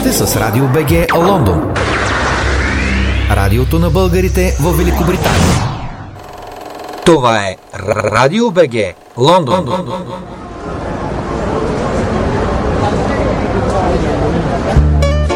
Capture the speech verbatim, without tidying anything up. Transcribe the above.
сте с Радио БГ Лондон. Радиото на българите в Великобритания. Това е Радио БГ Лондон.